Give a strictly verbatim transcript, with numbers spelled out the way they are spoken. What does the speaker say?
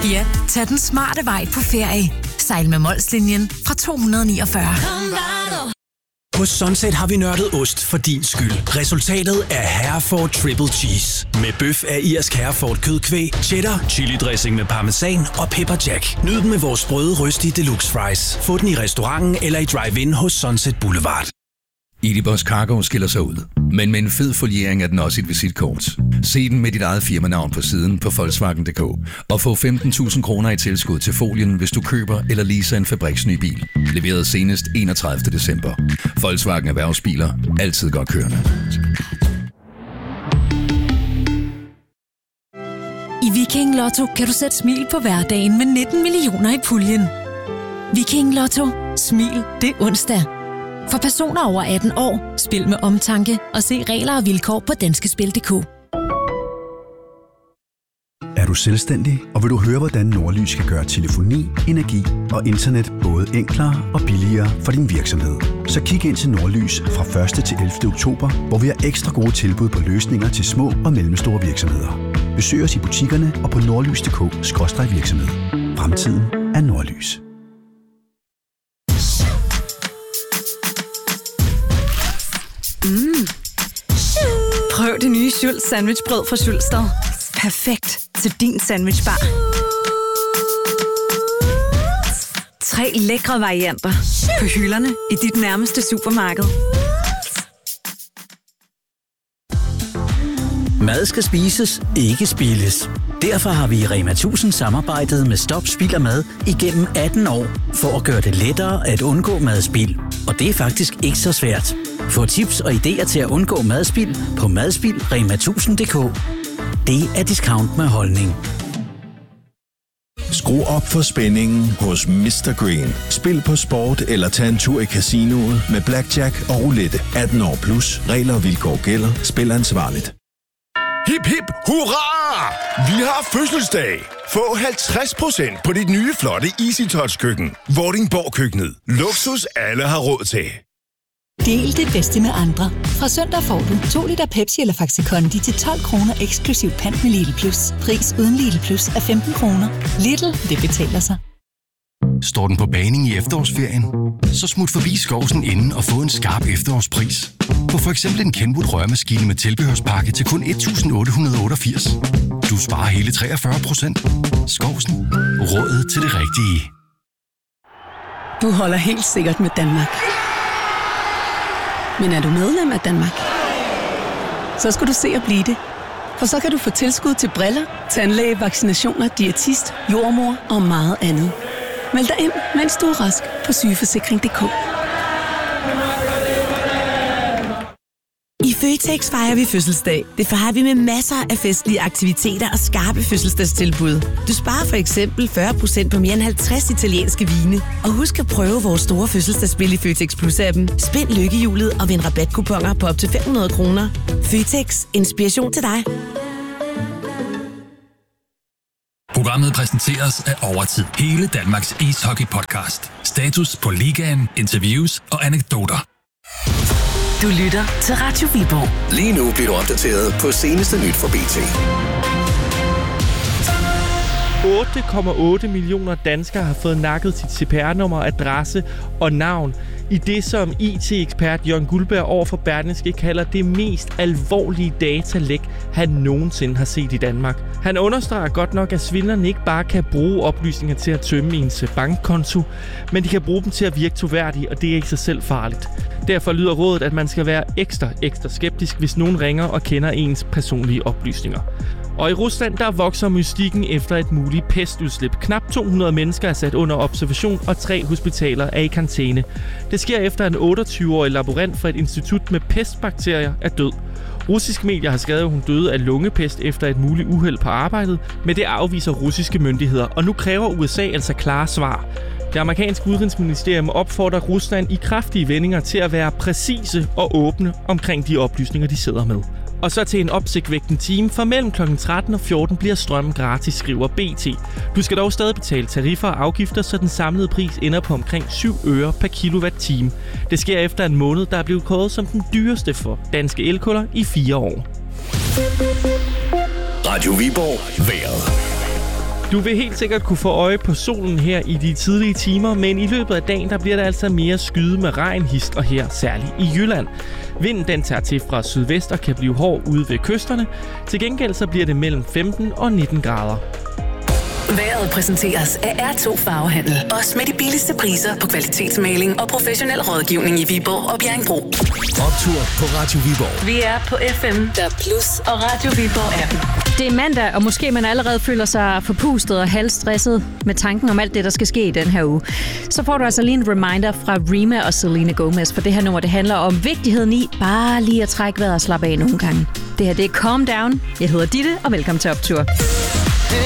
Ja, tag den smarte vej på ferie. Sejl med Molslinjen fra to hundrede niogfyrre. Hos Sunset har vi nørdet ost for din skyld. Resultatet er Hereford Triple Cheese. Med bøf af irsk Hereford kødkvæg, cheddar, chili dressing med parmesan og pepper jack. Nyd den med vores sprøde, røstige deluxe fries. Få den i restauranten eller i drive-in hos Sunset Boulevard. Edibus Cargo skiller sig ud, men med en fed foliering er den også et visitkort. Se den med dit eget firmanavn på siden på Volkswagen punktum d k og få femten tusind kroner i tilskud til folien, hvis du køber eller leaser en fabriksny bil. Leveret senest enogtredivte december. Volkswagen Erhvervsbiler. Altid godt kørende. I Viking Lotto kan du sætte smil på hverdagen med nitten millioner i puljen. Viking Lotto. Smil det onsdag. For personer over atten år, spil med omtanke og se regler og vilkår på danskespil punktum d k. Er du selvstændig, og vil du høre, hvordan Nordlys kan gøre telefoni, energi og internet både enklere og billigere for din virksomhed? Så kig ind til Nordlys fra første til ellevte oktober, hvor vi har ekstra gode tilbud på løsninger til små og mellemstore virksomheder. Besøg os i butikkerne og på nordlys punktum d k skråstreg virksomhed. Fremtiden er Nordlys. Mm. Prøv det nye Schultz sandwichbrød fra Schultzstad. Perfekt til din sandwichbar. Tre lækre varianter på hylderne i dit nærmeste supermarked. Mad skal spises, ikke spildes. Derfor har vi i Rema tusind samarbejdet med Stop Spild af Mad igennem atten år, for at gøre det lettere at undgå madspild. Og det er faktisk ikke så svært. Få tips og idéer til at undgå madspild på madspild punktum rema tusind punktum d k. Det er discount med holdning. Skru op for spændingen hos mister Green. Spil på sport eller tag en tur i casinoet med blackjack og roulette. atten år plus. Regler og vilkår gælder. Spil ansvarligt. Hip hip hurra! Vi har fødselsdag! Få halvtreds procent på dit nye flotte EasyTouch køkken. Vordingborg køkkenet. Luksus alle har råd til. Del det bedste med andre. Fra søndag får du to liter Pepsi eller Faxi Kondi til tolv kroner eksklusiv pant med Lidl Plus. Pris uden Lidl Plus er femten kroner. Lidl, det betaler sig. Står den på baning i efterårsferien? Så smut forbi Skovsen inden og få en skarp efterårspris. På for eksempel en Kenwood rørmaskine med tilbehørspakke til kun et tusind otte hundrede og otteogfirs. Du sparer hele treogfyrre procent. Skovsen. Rådet til det rigtige. Du holder helt sikkert med Danmark. Men er du medlem af Danmark? Så skal du se at blive det. For så kan du få tilskud til briller, tandlæge, vaccinationer, diætist, jordmor og meget andet. Meld dig ind, mens du er rask på sygeforsikring punktum d k. I Føtex fejrer vi fødselsdag. Det fejrer vi med masser af festlige aktiviteter og skarpe fødselsdagstilbud. Du sparer for eksempel fyrre procent på mere end halvtreds italienske vine. Og husk at prøve vores store fødselsdagsspil i Føtex Plus-appen. Spind lykkehjulet og vind rabatkuponer på op til fem hundrede kroner. Føtex. Inspiration til dig. Programmet præsenteres af Overtid. Hele Danmarks ishockey-podcast. Status på ligaen, interviews og anekdoter. Du lytter til Radio Viborg. Lige nu bliver du opdateret på seneste nyt fra B T. otte komma otte millioner danskere har fået nakket sit C P R-nummer, adresse og navn i det, som I T-ekspert Jørgen Guldberg over for Berlingske kalder det mest alvorlige datalæk, han nogensinde har set i Danmark. Han understreger godt nok, at svindlerne ikke bare kan bruge oplysninger til at tømme ens bankkonto, men de kan bruge dem til at virke troværdige, og det er ikke sig selv farligt. Derfor lyder rådet, at man skal være ekstra, ekstra skeptisk, hvis nogen ringer og kender ens personlige oplysninger. Og i Rusland, der vokser mystikken efter et muligt pestudslip. Knap to hundrede mennesker er sat under observation, og tre hospitaler er i karantæne. Det sker efter en otteogtyve-årig laborant fra et institut med pestbakterier er død. Russiske medier har skrevet, at hun døde af lungepest efter et muligt uheld på arbejdet, men det afviser russiske myndigheder, og nu kræver U S A altså klare svar. Det amerikanske udenrigsministerium opfordrer Rusland i kraftige vendinger til at være præcise og åbne omkring de oplysninger, de sidder med. Og så til en opsigtvækkende time, for mellem klokken tretten og fjorten bliver strømmen gratis, skriver B T. Du skal dog stadig betale tariffer og afgifter, så den samlede pris ender på omkring syv øre per kilowatt-time. Det sker efter en måned, der er blevet kåret som den dyreste for danske elkunder i fire år. Radio Viborg. Vejret. Du vil helt sikkert kunne få øje på solen her i de tidlige timer, men i løbet af dagen der bliver der altså mere skyde med regn, hist og her, særligt i Jylland. Vinden den tager til fra sydvest og kan blive hård ude ved kysterne. Til gengæld så bliver det mellem femten og nitten grader. Vejret præsenteres af R to Farvehandel. Også med de billigste priser på kvalitetsmaling og professionel rådgivning i Viborg og Bjerringbro. Optur på Radio Viborg. Vi er på F M, der Plus og Radio Viborg appen. Det er mandag, og måske man allerede føler sig forpustet og halvstresset med tanken om alt det, der skal ske i den her uge. Så får du altså lige en reminder fra Rema og Selena Gomez, for det her nummer, det handler om vigtigheden i bare lige at trække vejret og slappe af nogle gange. Det her, det er Calm Down. Jeg hedder Ditte, og velkommen til Optur.